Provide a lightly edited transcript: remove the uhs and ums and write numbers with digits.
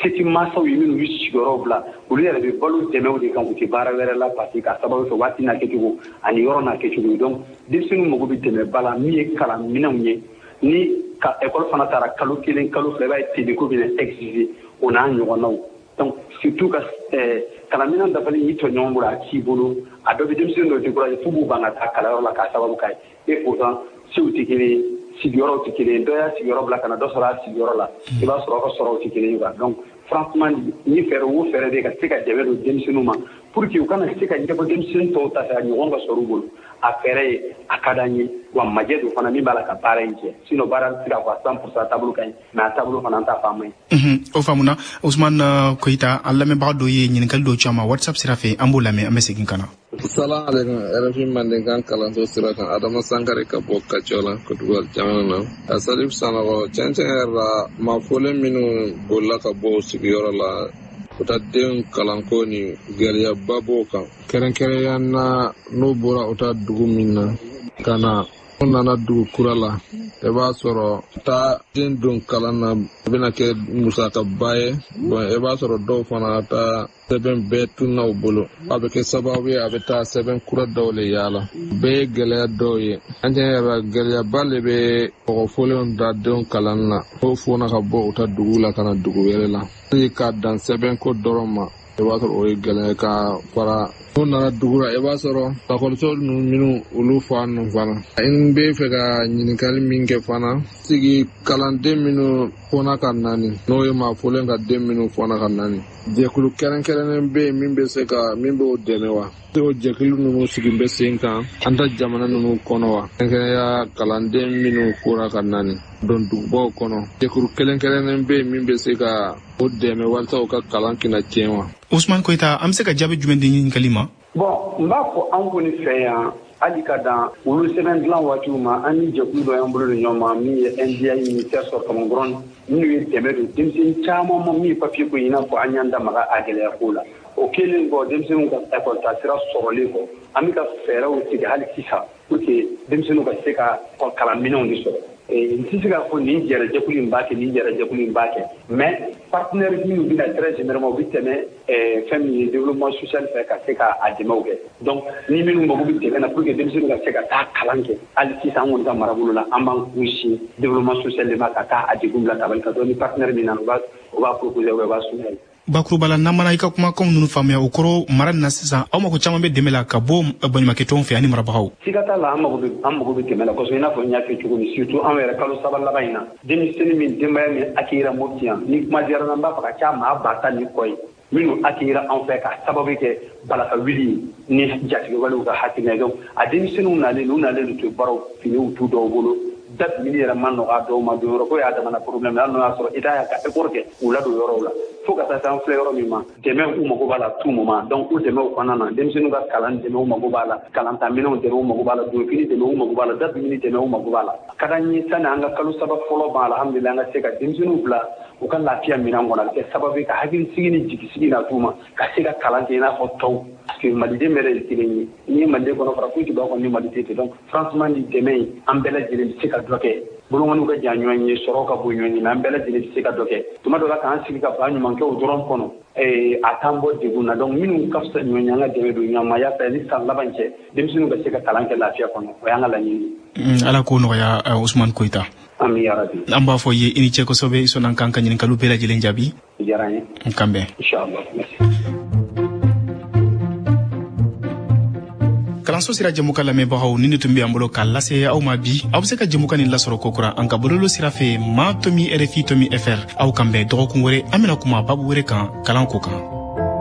seti masaw ye minnu sigiyɔrɔw bila olu yɛrɛ bɛ balo dɛmɛw de kan u tɛ baara wɛrɛ la parce que ka sababu kɛ waati n'a kɛcogo ani yɔrɔ n'a kɛcogo donc denmisɛnninw mago bɛ dɛmɛ ba la min ye kalan minɛnw ye ni ka école fana taara kalo 1 kalo 2 i b'a ye TDC bɛ exiger o n'a ɲɔgɔnnaw donc surtout ka kalan minɛn dafalen y'i tɔ ɲɔgɔn bolo a t'i bolo a dɔ bɛ denmisɛnnin dɔ découragé f'u b'u ban ka taa kalanyɔrɔ la k'a sababu kɛ et pourtant sew tɛ kelen ye sigiyɔrɔw tɛ kelen ye dɔ y'a sigiyɔrɔ bila ka na dɔ sɔrɔ a sigiyɔrɔ la i b'a sɔrɔ aw ka sɔrɔw tɛ kelen ye quoi donc franchement ni fɛɛrɛ o fɛɛrɛ de ka se ka dɛmɛ don denmisɛnninw ma pour que u kana se ka ɲɛbɔ denmisɛnnin tɔw ta fɛ a ɲɔgɔn ka sɔrɔ u bolo a fɛɛrɛ ye a ka d'an ye wa majɛ don fana min b'a la ka baara in kɛ sinon baara tɛ se ka fɔ 100% taabolo ka ɲi mais a taabolo fana an t'a faamu ye. O faamuna Ousmane Koyita an lamɛnbaga dɔ ye ɲininkali dɔw caman WhatsApp sira fɛ an b'o lamɛn an bɛ segin ka na. Salam alaikum RFI Mandenkan kalanso sira kan Adama Sankare ka bɔ Kacɔla Kotugal jamana na Asalif Sanɔgɔ cɛncɛn yɛrɛ la maafolen minnu bolila ka bɔ sigiyɔrɔ la u ta den kalanko ni gɛlɛyaba b'o kan kɛrɛnkɛrɛnya na n'u bɔra u ta dugu min na ka na u nana dugu kura la i b'a sɔrɔ taa den don kalan na a bɛna kɛ musakaba ye bon i b'a sɔrɔ dɔw fana taa sɛbɛn bɛɛ tunna u bolo a bɛ kɛ sababu ye a bɛ taa sɛbɛn kura dɔw le yaala bɛɛ ye gɛlɛya dɔw ye an cɛ yɛrɛ gɛlɛyaba le bɛ mɔgɔfɔlenw da denw kalan na o fona ka bɔ u ta dugu la ka na dugu wɛrɛ la k'a dan sɛbɛn ko dɔrɔn ma i b'a sɔrɔ o ye gɛlɛya ka fara n'u nana dugu la i b'a sɔrɔ lakɔliso ninnu minnu olu fa ninnu fana n bɛ fɛ ka ɲininkali min kɛ fana sigi kalanden minnu fɔna ka nani n'o ye maafolen ka den minnu fɔna ka nani jɛkulu kɛrɛnkɛrɛnnen bɛ yen min b'o dɛmɛ wa o jɛkulu ninnu sigi bɛ sen kan an ta jamana ninnu kɔnɔ wa kɛrɛnkɛrɛnya kalanden minnu fɔra ka nani don dugubaw kɔnɔ jɛkulu kɛrɛnkɛrɛnnen bɛ yen min bɛ se ka o dɛmɛ walasa u ka kalan kina tiɲɛ wa. Ousmane Koyita an bɛ se ka jaabi jumɛn di ɲininkali ma. Bon n b'a fɔ an kɔni fɛ yan hali ka dan olu sɛbɛn dilan waatiw ma an ni jɛkulu dɔ y'an bolo de ɲɔgɔn ma min ye NDI ministère sɔrɔ Kamankɔrɔni minnu ye dɛmɛ don denmisɛnnin caman ma min ye papier ko in n'a fɔ an y'an da maga a gɛlɛya ko la o kɛlen kɔ denmisɛnninw ka école ta sira sɔrɔlen kɔ an bɛ ka fɛɛrɛw tigɛ hali sisan pour que denmisɛnninw ka se ka kalan minɛnw de sɔrɔ n tɛ se k'a fɔ nin jɛra jɛkulu in b'a kɛ nin jɛra jɛkulu in b'a kɛ mais partenaires minnu bɛna très généralement u bɛ tɛmɛ fɛn min ye développement social fɛ ka se ka a dɛmɛw kɛ donc ni minnu mago bɛ dɛmɛ na pour que denmisɛnninw ka se ka taa kalan kɛ hali sisan an kɔni ka marabolo la an b'an kunsi développement social de ma ka taa a degun bila tabali kan donc ni partenaire min na o b'a proposer ou bien o b'a soumettre. Bakurubala n'an mana i ka kumakanw ninnu faamuya o kɔrɔ mara na sisan aw mako caman bɛ dɛmɛ la ka bɔ baɲumankɛtɔnw fɛ ani marabagaw. Siga t'a la an mago bɛ dɛmɛ la kosɛbɛ i n'a fɔ n y'a fɔ cogo min surtout an yɛrɛ kalo 3 laban in na denmisɛnnin min denbaya min accueillir Mopti yan ni kuma diyara n na n b'a fɛ ka ca maa 10,000 ni kɔ ye minnu accueillir anw fɛ ka sababu kɛ balaka wuli ni jatigɛwalew ka hakilina donc a denmisɛnninw nalen u nalen de to baaraw finiw t'u dɔw bolo date min yɛrɛ ma nɔgɔ a dɔw ma don yɔrɔ ko y'a damana problème hali n'o y'a sɔrɔ État y'a ka effort kɛ k'u ladon yɔrɔw la fo ka taa se an filɛ yɔrɔ min ma dɛmɛ u mago b'a la tout moment donc o dɛmɛw kɔnɔna na denmisɛnninw ka kalan dɛmɛ u mago b'a la kalan ta minɛnw dɛmɛ u mago b'a la donfini dɛmɛ u mago b'a la date min dɛmɛ u mago b'a la ka d'an ye sani an ka kalo 3 fɔlɔ ban alhamdulillah an ka se ka denmisɛnninw bila u ka lafiya minɛn kɔnɔ a bɛ kɛ sababu ye ka hakilisigi ni jigisigi na t'u ma ka se ka kalan kɛ i n'a fɔ tɔw parce que maliden bɛɛ ye kelen ye n'i ye maliden kɔnɔ fara foyi tɛ b'a kɔnɔ ni maliden tɛ donc franchement ni dɛmɛ in an bɛɛ lajɛlen bɛ se ka dɔ kɛ bolomaniw ka jan ɲɔgɔn ye sɔrɔ ka bon ɲɔgɔn ye mais an bɛɛ lajɛlen bɛ se ka dɔ kɛ tuma dɔ la k'an sigi ka ba ɲuman kɛ o dɔrɔn kɔnɔ a t'an bɔ degun na donc minnu ka fisa ɲɔgɔn ye an ka dɛmɛ don ɲɔgɔn ma yaasa ni san laban cɛ denmisɛnninw ka se ka kalan kɛ lafiya kɔnɔ o y'an ka laɲini. Ala k'o nɔgɔya Ousmane Koyita. Ami yarabi. An b'a fɔ i ye i ni cɛ kosɛbɛ sɔnni kan ka ɲininkaliw bɛɛ lajɛlen jaabi. Diyara n ye. N kan bɛn. Inchallah. Kalanso sira jɛmukan lamɛnbagaw ni tun bɛ an bolo k'a lase aw ma bi aw bɛ se ka jɛmukan nin lasɔrɔ kokura an ka bɔlɔlɔ sira fɛ maa tomi RFI tomi FR aw kan bɛn dɔgɔkun wɛrɛ an bɛna kuma babu wɛrɛ kan kalan ko kan.